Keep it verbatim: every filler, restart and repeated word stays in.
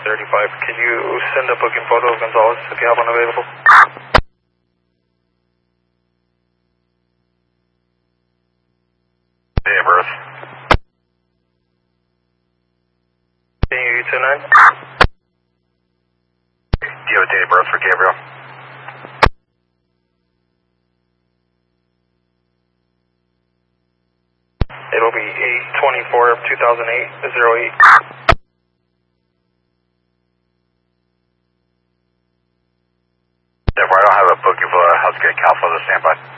thirty-five. Can you send a booking photo of Gonzalez if you have one available? Date of birth. Can you two nine? Do you have a date of birth for Gabriel? It'll be eight twenty-four of two thousand eight, zero eight. If I don't have a booking for, how's good Cal for the standby?